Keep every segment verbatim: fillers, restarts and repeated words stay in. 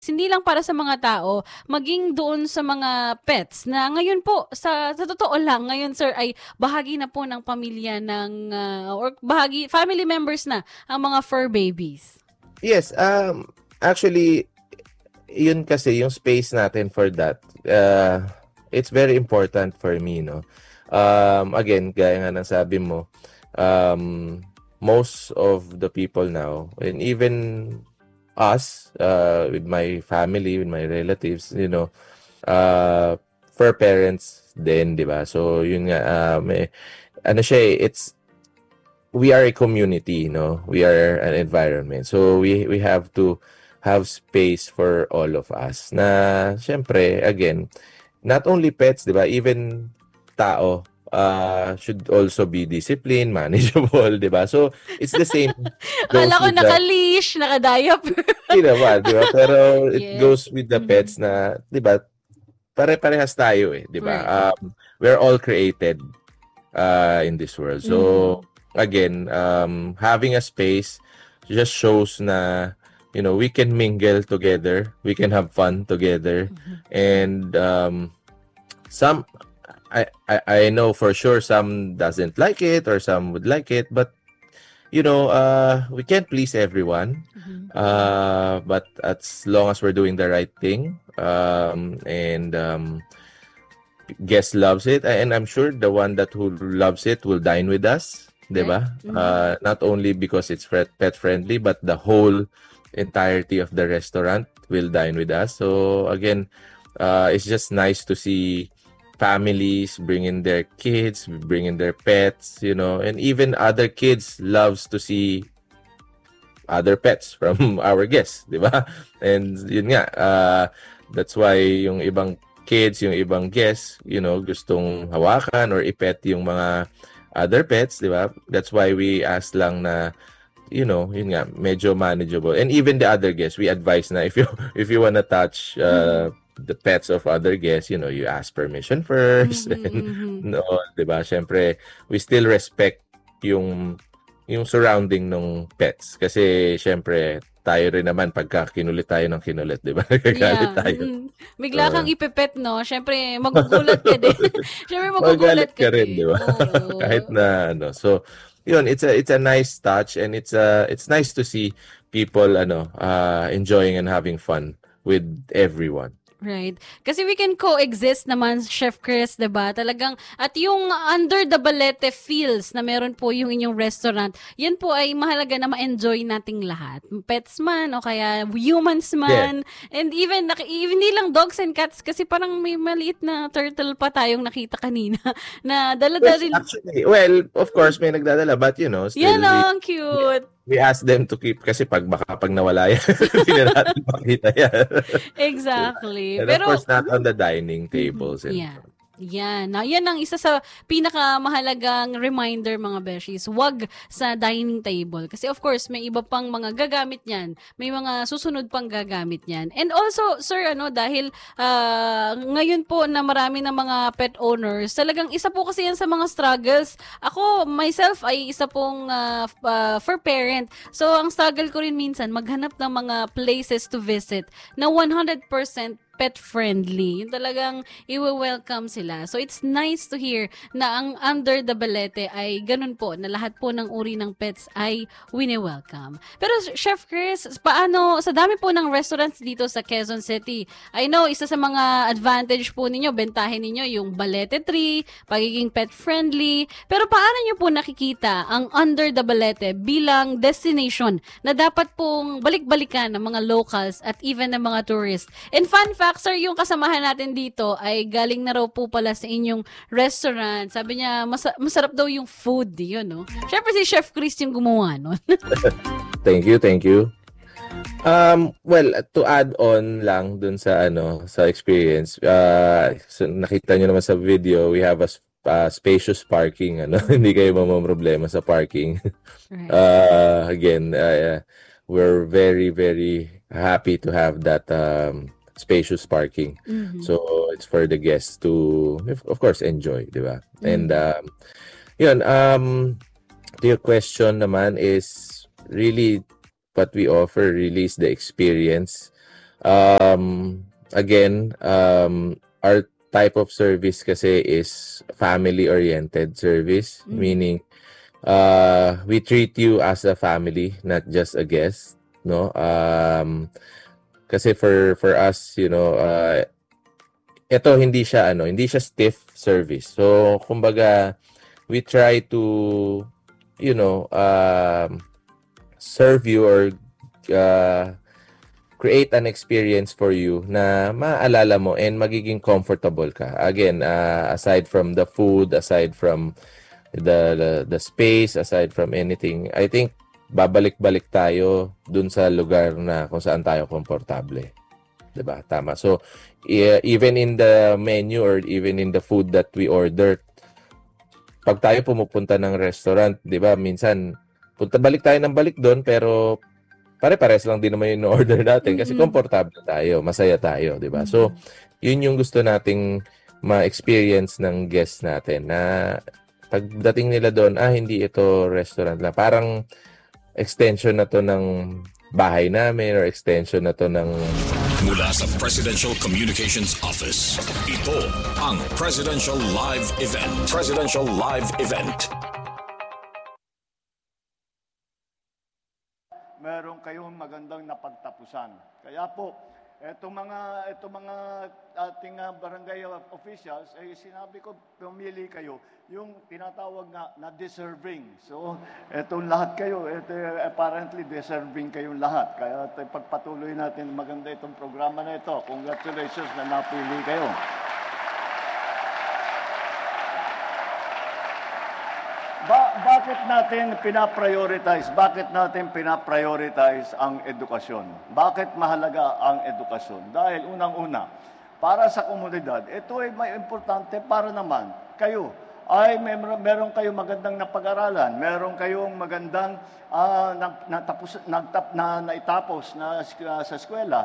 hindi lang para sa mga tao, maging doon sa mga pets na ngayon po, sa, sa totoo lang, ngayon sir ay bahagi na po ng pamilya ng, uh, or bahagi, family members na ang mga fur babies. Yes, um, actually, yun kasi yung space natin for that, uh, it's very important for me, no? Um, again, gaya nga ng sabi mo, um, most of the people now, and even us, uh, with my family, with my relatives, you know, uh, for parents din, di ba? So, yun nga, uh, may, ano siya eh, it's, we are a community, no? We are an environment. So, we, we have to have space for all of us. Na, syempre, again, not only pets, di ba? Even tao, uh, should also be disciplined, manageable, di ba? So, it's the same. Akala ko naka-leash, naka-diaper. Hindi naman, di ba? Pero it yes. goes with the pets na, di ba, pare-parehas tayo eh, di ba? Right. Um, we're all created uh, in this world. So, mm-hmm. again, um, having a space just shows na, you know, we can mingle together, we can have fun together, mm-hmm. and um, some, I, I, I know for sure some doesn't like it or some would like it, but you know, uh, we can't please everyone. Mm-hmm. Uh, but as long as we're doing the right thing, um, and um, guest loves it, and I'm sure the one that who loves it will dine with us, diba? Mm-hmm. Uh, not only because it's pet friendly, but the whole entirety of the restaurant will dine with us. So again, uh, it's just nice to see families bringing their kids, bringing their pets, you know, and even other kids loves to see other pets from our guests, di ba? And yun nga, uh, that's why yung ibang kids, yung ibang guests, you know, gustong hawakan or ipet yung mga other pets, di ba? That's why we ask lang na, you know, yun nga, medyo manageable. And even the other guests, we advise na if you if you wanna touch uh, the pets of other guests, you know, you ask permission first. Mm-hmm, and, mm-hmm. No, diba? Siyempre, we still respect yung yung surrounding ng pets. Kasi, siyempre, tayo rin naman pagka kinulit tayo ng kinulit, diba? Nagagalit yeah. tayo. Mm-hmm. Bigla kang uh, ipepet, no? Siyempre, magugulat ka din. Siyempre, magugulat ka, ka rin, din. Diba? Oh. Kahit na, ano. So, yun, it's a it's a nice touch, and it's a it's nice to see people, ano, uh, enjoying and having fun with everyone. Right. Kasi we can coexist naman, Chef Chris, diba? Talagang, at yung under the balete feels na meron po yung inyong restaurant, yan po ay mahalaga na ma-enjoy nating lahat. Pets man, o kaya humans man, yeah. And even, even hindi lang dogs and cats, kasi parang may maliit na turtle pa tayong nakita kanina, na dala-dala. Yes, actually, well, of course, may nagdadala, but you know, still, yan ang cute. We ask them to keep kasi pag baka pag nawala yan, hindi na natin makita yan. Exactly. And pero, of course, not on the dining tables. And yeah. Yan. Na, yan ang isa sa pinakamahalagang reminder, mga beshies. Wag sa dining table. Kasi of course, may iba pang mga gagamit niyan. May mga susunod pang gagamit niyan. And also, sir, ano, dahil uh, ngayon po na marami ng mga pet owners, talagang isa po kasi yan sa mga struggles. Ako, myself, ay isa pong uh, uh, for parent. So, ang struggle ko rin minsan, maghanap ng mga places to visit na one hundred percent pet-friendly. Yung talagang i-welcome sila. So, it's nice to hear na ang under the balete ay ganun po, na lahat po ng uri ng pets ay wini-welcome. Pero, Chef Chris, paano, sa dami po ng restaurants dito sa Quezon City, I know, isa sa mga advantage po ninyo, bentahin ninyo yung balete tree, pagiging pet-friendly, pero paano nyo po nakikita ang under the balete bilang destination na dapat pong balik-balikan ng mga locals at even ng mga tourists? And fun fact, sir, yung kasamahan natin dito ay galing na raw po pala sa inyong restaurant. Sabi niya, mas- masarap daw yung food, yun, no? Siyempre si Chef Chris yung gumawa nun. Thank you, thank you. Um, well, to add on lang dun sa ano sa experience, uh, so nakita nyo naman sa video, we have a uh, spacious parking. Ano, hindi kayo mamamroblema sa parking. Right. Uh, again, uh, we're very, very happy to have that um, spacious parking. Mm-hmm. So it's for the guests to, of course, enjoy, di ba? Mm-hmm. And um, yun, um, to your question naman is really what we offer really is the experience Um, again, um, our type of service kasi is family-oriented service, mm. meaning uh, we treat you as a family, not just a guest, no? Um, kasi for for us, you know, uh, ito hindi siya ano, hindi siya stiff service. So, kumbaga, we try to, you know, um, serve you or uh, create an experience for you na maalala mo and magiging comfortable ka. Again, uh, aside from the food, aside from the, the the space, aside from anything, I think babalik-balik tayo dun sa lugar na kung saan tayo komportable. 'Di ba? Tama. So, e- even in the menu or even in the food that we order, pag tayo pumupunta ng restaurant, 'di ba? Minsan punta balik tayo ng balik doon pero pare-pares lang din naman yung order natin kasi mm-hmm. komportable tayo, masaya tayo, 'di ba? Mm-hmm. So, yun yung gusto nating ma-experience ng guests natin na pagdating nila doon, ah, hindi ito restaurant lang. Parang extension na to ng bahay namin or extension na to ng... Mula sa Presidential Communications Office, ito ang Presidential Live Event. Presidential Live Event. Meron kayong magandang napagtapusan. Kaya po, etong mga etong mga ating uh, barangay officials ay eh, sinabi ko pumili kayo yung tinatawag na na deserving. So, etong lahat kayo, ito, apparently deserving kayong lahat. Kaya pagpatuloy natin maganda itong programa na ito. Congratulations na napili kayo. Ba- bakit natin pinaprioritize? Bakit natin pinaprioritize ang edukasyon? Bakit mahalaga ang edukasyon? Dahil unang-una, para sa komunidad, ito ay may importante para naman kayo ay may, meron kayong magandang napag-aralan, meron kayong magandang uh, natapos, nagtap, na, naitapos na, uh, sa eskwela.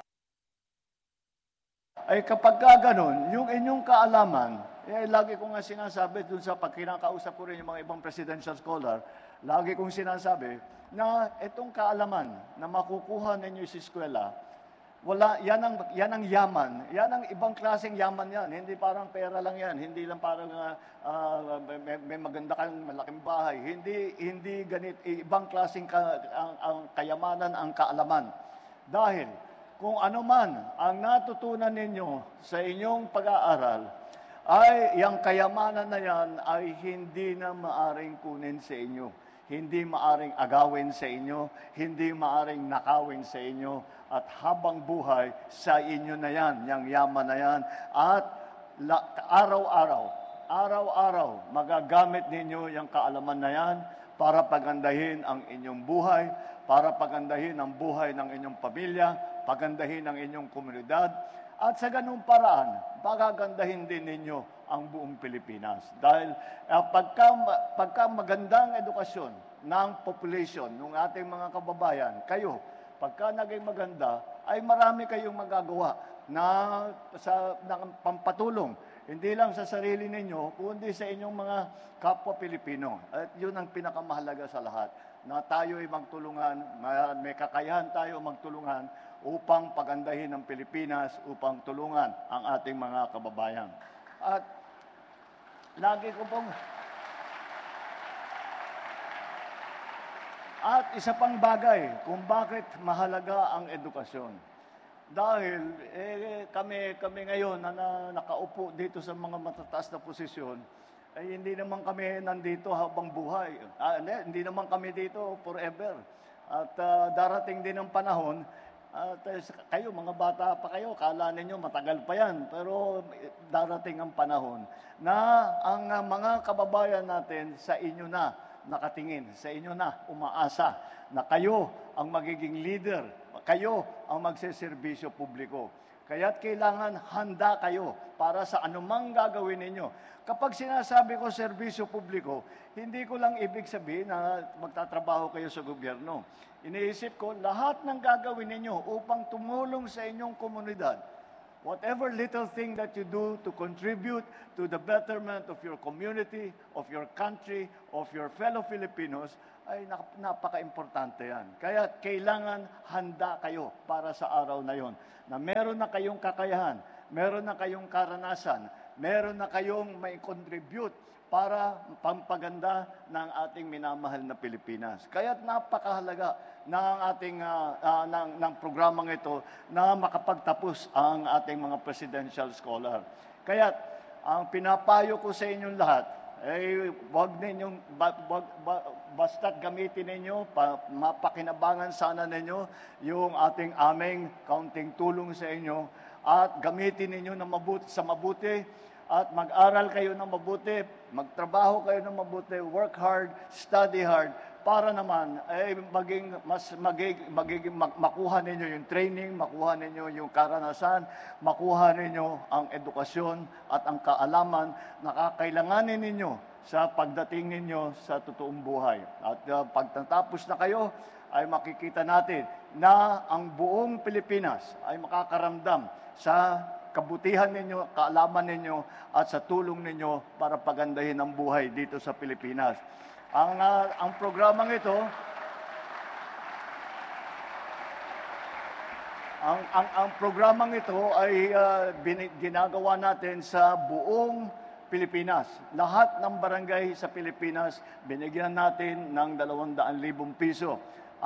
Ay kapag ka ganun, yung inyong kaalaman, eh, lagi ko nga sinasabi dun sa pagkinakausap ko rin yung mga ibang presidential scholar, lagi kong sinasabi na itong kaalaman na makukuha ninyo sa eskwela, wala, yan ang, yan ang yaman. Yan ang ibang klaseng yaman yan. Hindi parang pera lang yan. Hindi lang parang uh, uh, may, may maganda kang malaking bahay. Hindi, hindi ganit, ibang klaseng ka, ang, ang kayamanan, ang kaalaman. Dahil kung ano man ang natutunan ninyo sa inyong pag-aaral, ay yung kayamanan na yan ay hindi na maaring kunin sa inyo. Hindi maaring agawin sa inyo, hindi maaring nakawin sa inyo, at habang buhay sa inyo na yan, yung yaman na yan. At la, araw-araw, araw-araw, magagamit ninyo yung kaalaman na yan para pagandahin ang inyong buhay, para pagandahin ang buhay ng inyong pamilya, pagandahin ang inyong komunidad, at sa ganung paraan, pagagandahin din ninyo ang buong Pilipinas. Dahil uh, pagka, pagka magandang edukasyon ng population, ng ating mga kababayan, kayo, pagka naging maganda, ay marami kayong magagawa na sa na pampatulong. Hindi lang sa sarili ninyo, kundi sa inyong mga kapwa Pilipino. At yun ang pinakamahalaga sa lahat, na tayo ay magtulungan, may kakayahan tayo magtulungan upang pagandahin ang Pilipinas, upang tulungan ang ating mga kababayan. At lagi ko pong... At isa pang bagay kung bakit mahalaga ang edukasyon. Dahil eh, kami, kami ngayon na, na nakaupo dito sa mga matataas na posisyon, ay hindi naman kami nandito habang buhay. Ah, hindi, hindi naman kami dito forever. At uh, darating din ang panahon, at uh, kayo, mga bata pa kayo, kala ninyo matagal pa yan. Pero darating ang panahon na ang uh, mga kababayan natin sa inyo na nakatingin, sa inyo na umaasa na kayo ang magiging leader, kayo ang magseserbisyo publiko. Kaya't kailangan handa kayo para sa anumang gagawin ninyo. Kapag sinasabi ko serbisyo publiko, hindi ko lang ibig sabihin na magtatrabaho kayo sa gobyerno. Iniisip ko lahat ng gagawin ninyo upang tumulong sa inyong komunidad Whatever little thing that you do to contribute to the betterment of your community, of your country, of your fellow Filipinos, ay napaka-importante yan. Kaya kailangan handa kayo para sa araw na yon, na meron na kayong kakayahan, meron na kayong karanasan, meron na kayong may contribute para pampaganda ng ating minamahal na Pilipinas. Kaya napakahalaga ng ating uh, uh, ng, ng programang ito na makapagtapos ang ating mga presidential scholar. Kaya ang pinapayo ko sa inyong lahat ay wag ninyong ba, wag, ba, basta't gamitin ninyo, pa, mapakinabangan sana ninyo yung ating aming kaunting tulong sa inyo at gamitin ninyo na mabuti sa mabuti. At mag-aral kayo ng mabuti, magtrabaho kayo ng mabuti, work hard, study hard, para naman ay maging, mas magig, magiging, makuha ninyo yung training, makuha ninyo yung karanasan, makuha ninyo ang edukasyon at ang kaalaman na kakailanganin ninyo sa pagdating ninyo sa totoong buhay. At uh, pagtatapos na kayo, ay makikita natin na ang buong Pilipinas ay makakaramdam sa kabutihan ninyo, kaalaman ninyo, at sa tulong ninyo para pagandahin ang buhay dito sa Pilipinas. Ang, uh, ang programang ito, ang, ang, ang programang ito ay uh, bin, ginagawa natin sa buong Pilipinas. Lahat ng barangay sa Pilipinas, binigyan natin ng dalawang daan libong piso.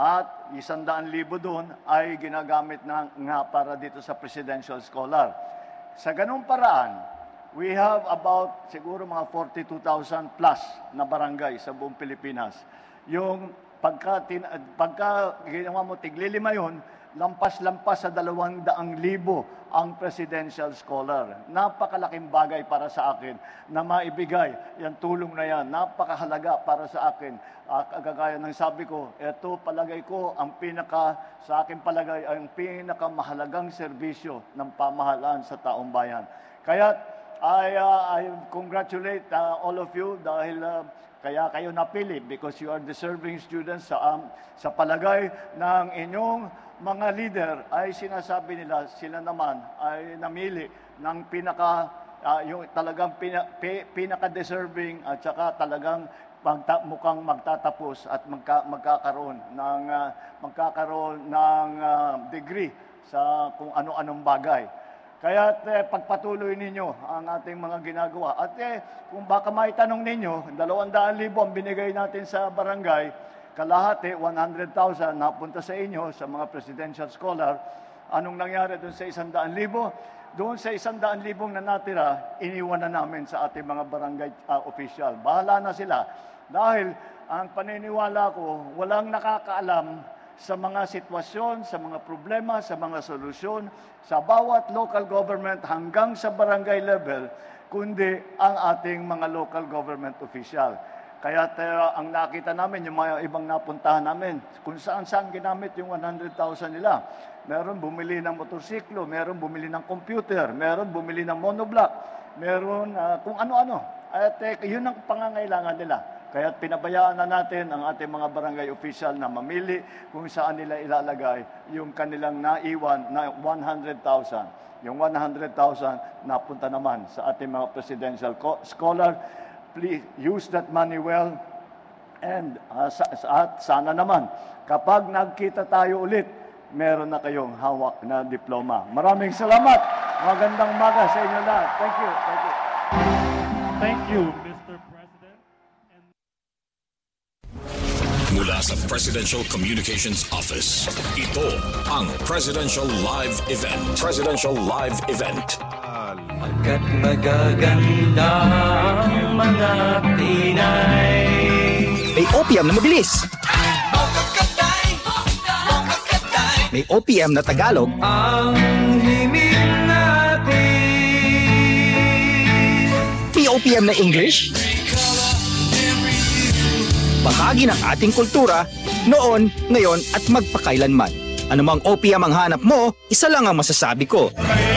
At isang daan libo doon ay ginagamit na nga para dito sa Presidential Scholar. Sa ganung paraan, we have about siguro mga forty-two thousand plus na barangay sa buong Pilipinas. Yung pagka, tin, pagka ginawa mo tiglilima yun, lampas-lampas sa dalawang daang libo ang Presidential Scholar. Napakalaking bagay para sa akin na maibigay yung tulong na yan. Napakahalaga para sa akin. Uh, kagaya ng sabi ko, ito palagay ko ang pinaka, sa akin palagay, ang pinakamahalagang serbisyo ng pamahalaan sa taong bayan. Kaya I, uh, I congratulate uh, all of you dahil uh, kaya kayo napili because you are deserving students sa, um, sa palagay ng inyong mga leader ay sinasabi nila, sila naman ay namili ng pinaka, uh, yung talagang pina, pi, pinaka-deserving at saka talagang magta, mukhang magtatapos at magka, magkakaroon ng, uh, magkakaroon ng uh, degree sa kung ano-anong bagay. Kaya eh, pagpatuloy ninyo ang ating mga ginagawa. At eh, kung baka maitanong ninyo, dalawang daan libo ang binigay natin sa barangay, kalahati, one hundred thousand, napunta sa inyo, sa mga presidential scholar. Anong nangyari doon sa isang daan libo? Doon sa isang daan libong na natira, iniwan na namin sa ating mga barangay uh, official. Bahala na sila. Dahil ang paniniwala ko, walang nakakaalam sa mga sitwasyon, sa mga problema, sa mga solusyon, sa bawat local government hanggang sa barangay level, kundi ang ating mga local government official. Kaya uh, ang nakita namin, yung mga ibang napuntahan namin, kung saan-saan ginamit yung one hundred thousand nila. Meron bumili ng motorsiklo, meron bumili ng computer, meron bumili ng monoblock, meron uh, kung ano-ano. At uh, yun ang pangangailangan nila. Kaya pinabayaan na natin ang ating mga barangay official na mamili kung saan nila ilalagay yung kanilang naiwan na one hundred thousand. Yung one hundred thousand napunta naman sa ating mga presidential scholar. Please use that money well. And uh, sa, sa, sana naman, kapag nagkita tayo ulit, meron na kayong hawak na diploma. Maraming salamat. Magandang umaga sa inyo lahat. Thank you. Thank you. Thank you, Mister President. And... Mula sa Presidential Communications Office, ito ang Presidential Live Event. Presidential Live Event. Pagkat magaganda ang mga Pinay. May opium na mabilis. May O P M na Tagalog. Ang himig natin. May O P M na English. Bahagi ng ating kultura, noon, ngayon at magpakailanman. Anumang O P M ang hanap mo, isa lang ang masasabi ko.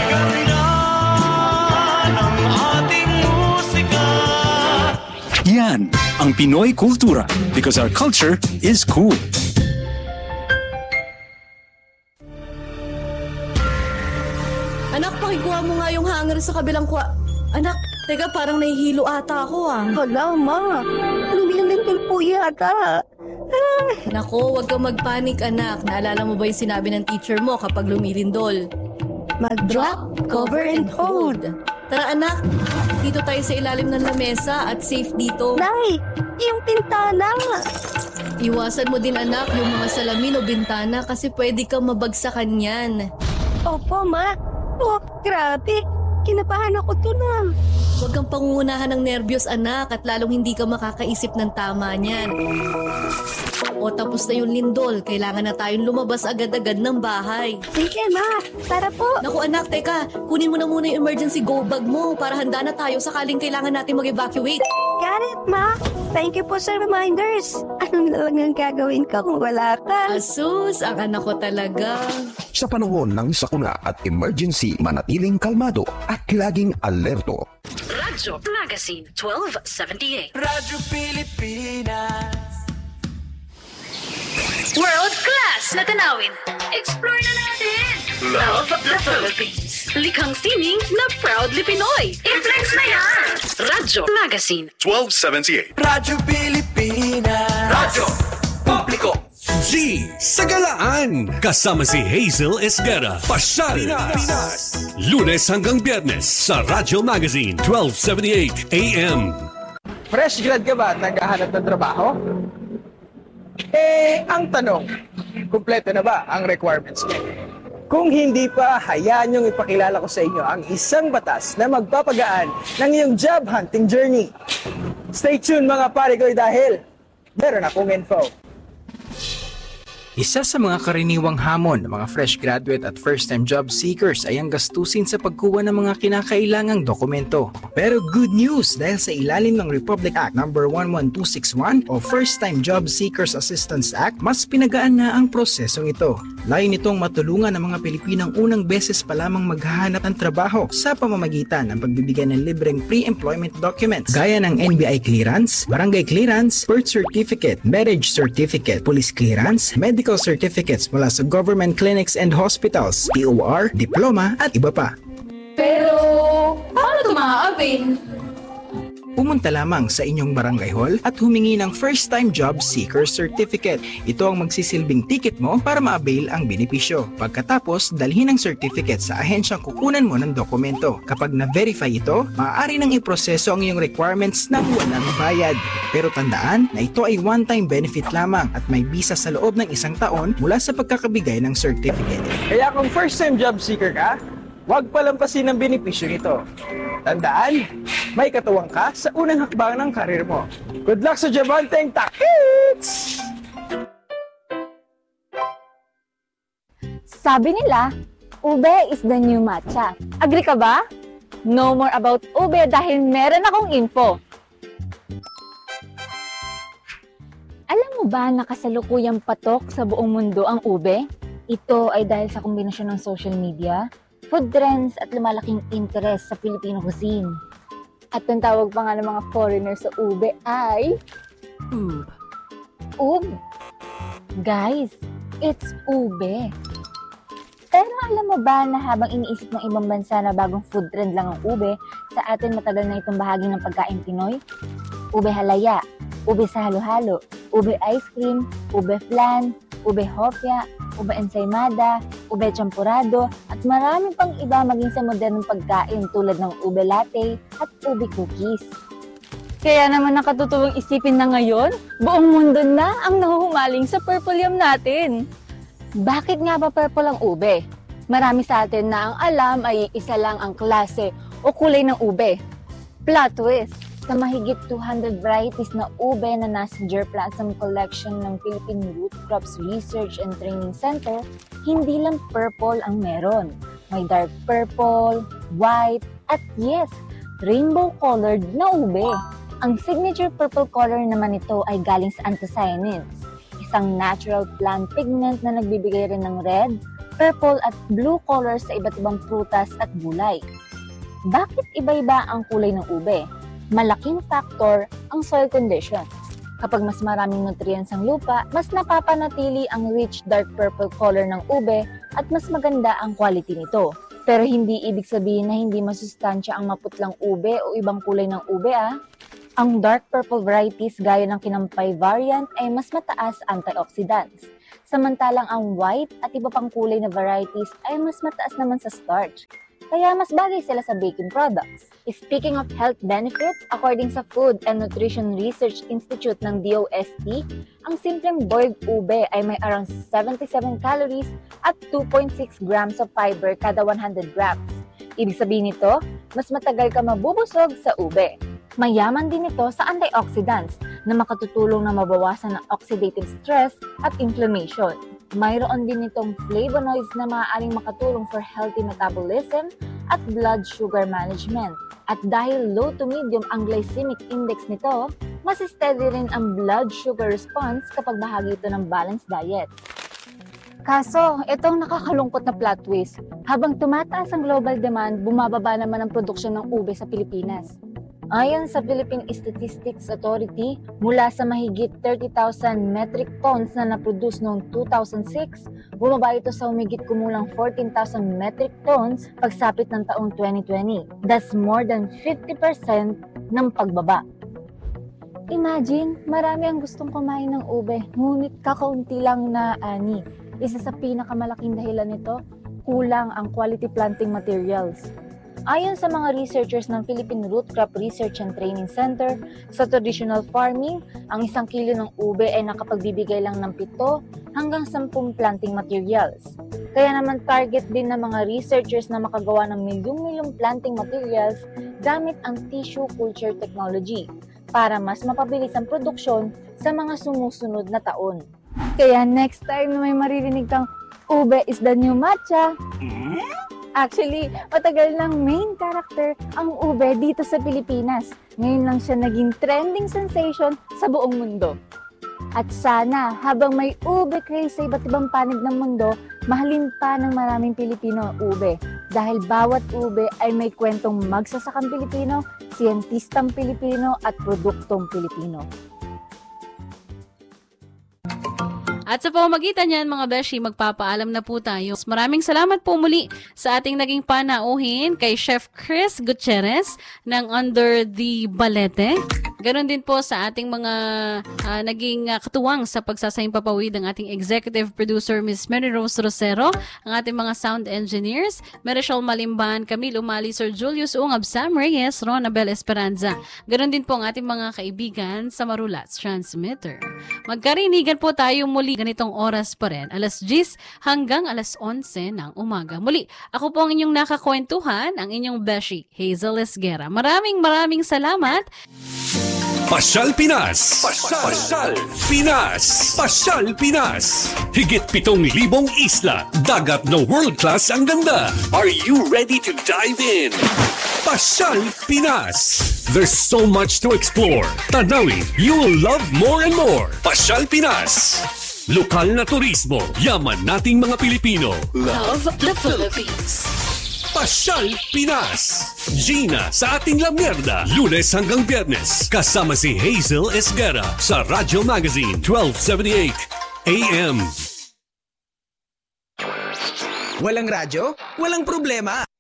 Yan ang Pinoy kultura because our culture is cool. Anak, pakikuha mo nga yung hanger sa kabilang kwa... Anak, teka, parang nahihilo ata ako ah. Hala, ma. Lumilindol po yata. Ah. Nako, huwag kang magpanik, anak. Naalala mo ba yung sinabi ng teacher mo kapag lumilindol? Mag-drop, cover, and hold. Tara, anak. Dito tayo sa ilalim ng lamesa at safe dito. Nay, yung pintana. Iwasan mo din, anak, yung mga salamin o bintana kasi pwede kang mabagsakan yan. Opo, ma. Oh, grabe. Kinabahan ako to na. Huwag kang pangungunahan ng nerbiyos, anak, at lalong hindi ka makakaisip ng tama niyan. O tapos na yung lindol, kailangan na tayong lumabas agad-agad ng bahay. Sige, ma. Tara po. Naku, anak, teka. Kunin mo na muna yung emergency go bag mo para handa na tayo sakaling kailangan natin mag-evacuate. Got it, ma. Thank you po sa reminders. Ano na lang ang gagawin ka kung wala ka? Asus, ang anak ko talaga. Sa panahon ng sakuna at emergency, manatiling kalmado at laging alerto. Radyo Magazine twelve seventy-eight. Radyo Pilipinas. World class na tanawin. Explore na natin. Love the Philippines. Likhang sining na proudly Pinoy. I-flex na yan. Radyo Magazine twelve seventy-eight. Radyo Pilipinas. Radyo Publiko. G sa Galaan. Kasama si Hazel Esguerra. Pasyal Pinas. Lunes hanggang Biyernes sa Radyo Magazine twelve seventy-eight A M. Fresh grad ka ba at naghahanap ng trabaho? Eh, ang tanong, kumpleto na ba ang requirements mo? Kung hindi pa, hayaan niyong ipakilala ko sa inyo ang isang batas na magpapagaan ng iyong job hunting journey. Stay tuned mga pare ko dahil meron akong info. Isa sa mga karaniwang hamon ng mga fresh graduate at first-time job seekers ay ang gastusin sa pagkuha ng mga kinakailangang dokumento. Pero good news dahil sa ilalim ng Republic Act number one one two six one o First-Time Job Seekers Assistance Act, mas pinagaan na ang prosesong ito. Layo nitong matulungan ang mga Pilipinang unang beses pa lamang maghahanap ng trabaho sa pamamagitan ng pagbibigay ng libreng pre-employment documents gaya ng N B I clearance, barangay clearance, birth certificate, marriage certificate, police clearance, medical certificates mula sa government clinics and hospitals, P O R, diploma at iba pa. Pero, paano ito ma-avail? Pumunta lamang sa inyong barangay hall at humingi ng First-Time Job Seeker Certificate. Ito ang magsisilbing ticket mo para ma-avail ang benepisyo. Pagkatapos, dalhin ang certificate sa ahensyang kukunan mo ng dokumento. Kapag na-verify ito, maaari nang iproseso ang iyong requirements ng walang bayad. Pero tandaan na ito ay one-time benefit lamang at may visa sa loob ng isang taon mula sa pagkakabigay ng certificate. Kaya kung first-time job seeker ka, huwag palampasin ang benepisyo nito. Tandaan, may katuwang ka sa unang hakbang ng karir mo. Good luck sa job hunting, takits! Sabi nila, ube is the new matcha. Agree ka ba? No more about ube dahil meron akong info. Alam mo ba na kasalukuyang patok sa buong mundo ang ube? Ito ay dahil sa kombinasyon ng social media, food trends at lumalaking interest sa Filipino cuisine. At ang tawag pa nga ng mga foreigners sa ube ay... Ube. Ube. Guys, it's ube. Pero alam mo ba na habang iniisip ng ibang bansa na bagong food trend lang ang ube, sa atin matagal na itong bahagi ng pagkain Pinoy? Ube halaya, ube sa halo-halo, ube ice cream, ube flan, ube hopya, ube ensaymada, ube champurado, at marami pang iba maging sa modernong pagkain tulad ng ube latte at ube cookies. Kaya naman nakatutuwang isipin na ngayon, buong mundo na ang nahuhumaling sa purple yam natin. Bakit nga ba purple ang ube? Marami sa atin na ang alam ay isa lang ang klase o kulay ng ube. Plot twist! Sa mahigit two hundred varieties na ube na nasa germplasm collection ng Philippine Root Crops Research and Training Center, hindi lang purple ang meron. May dark purple, white, at yes, rainbow-colored na ube. Ang signature purple color naman ito ay galing sa anthocyanins, isang natural plant pigment na nagbibigay rin ng red, purple at blue colors sa iba't ibang prutas at gulay. Bakit iba-iba ang kulay ng ube? Malaking factor ang soil conditions. Kapag mas maraming nutrients ang lupa, mas napapanatili ang rich dark purple color ng ube at mas maganda ang quality nito. Pero hindi ibig sabihin na hindi masustansya ang maputlang ube o ibang kulay ng ube ah. Ang dark purple varieties gaya ng kinampay variant ay mas mataas antioxidants. Samantalang ang white at iba pang kulay na varieties ay mas mataas naman sa starch. Kaya mas bagay sila sa baking products. Speaking of health benefits, according sa Food and Nutrition Research Institute ng D O S T, ang simpleng boiled ube ay may around seventy-seven calories at two point six grams of fiber kada one hundred grams. Ibig sabihin nito, mas matagal ka mabubusog sa ube. Mayaman din ito sa antioxidants na makatutulong na mabawasan ang oxidative stress at inflammation. Mayroon din itong flavonoids na maaaring makatulong for healthy metabolism at blood sugar management. At dahil low to medium ang glycemic index nito, mas steady rin ang blood sugar response kapag bahagi ito ng balanced diet. Kaso, itong nakakalungkot na plot twist. Habang tumataas ang global demand, bumababa naman ang produksyon ng ube sa Pilipinas. Ayon sa Philippine Statistics Authority, mula sa mahigit thirty thousand metric tons na naproduce noong two thousand six, bumaba ito sa humigit kumulang fourteen thousand metric tons pagsapit ng taong twenty twenty. That's more than fifty percent ng pagbaba. Imagine, marami ang gustong kumain ng ube, ngunit kakaunti lang na ani. Isa sa pinakamalaking dahilan nito, kulang ang quality planting materials. Ayon sa mga researchers ng Philippine Root Crop Research and Training Center, sa traditional farming, ang isang kilo ng ube ay nakapagbibigay lang ng pito hanggang sampung planting materials. Kaya naman target din ng mga researchers na makagawa ng milyong-milyong planting materials gamit ang tissue culture technology para mas mapabilis ang produksyon sa mga sumusunod na taon. Kaya next time na may maririnig kang ube is the new matcha, actually, matagal ng main character ang ube dito sa Pilipinas. Ngayon lang siya naging trending sensation sa buong mundo. At sana, habang may ube craze sa iba't ibang panig ng mundo, mahalin pa ng maraming Pilipino ang ube. Dahil bawat ube ay may kwentong magsasakang Pilipino, siyentistang Pilipino at produktong Pilipino. At sa pamamagitan niyan, mga beshi, magpapaalam na po tayo. Maraming salamat po muli sa ating naging panauhin kay Chef Chris Gutierrez ng Under the Balete. Ganon din po sa ating mga uh, naging uh, katuwang sa pagsasayang papawid ng ating executive producer, Miss Mary Rose Rosero, ang ating mga sound engineers, Marichelle Malimban, Camille Umali, Sir Julius Ungab, Sam Reyes, Ron Abel Esperanza. Ganon din po ang ating mga kaibigan sa Marulats Transmitter. Magkarinigan po tayo muli ganitong oras pa rin, alas diyes hanggang alas onse ng umaga. Muli, ako po ang inyong nakakwentuhan, ang inyong beshi, Hazel Esguera. Maraming maraming salamat. Pasyal Pinas. Pasyal, Pasyal Pinas. Pasyal Pinas. Higit pitong libong isla, dagat na world-class ang ganda. Are you ready to dive in? Pasyal Pinas. There's so much to explore. Tanawin, you will love more and more. Pasyal Pinas. Lokal na turismo, yaman nating mga Pilipino. Love the Philippines. Pasyal Pinas. Gina sa ating La Mierda. Lunes hanggang Biyernes. Kasama si Hazel Esguera sa Radyo Magazine twelve seventy-eight A M. Walang radyo? Walang problema.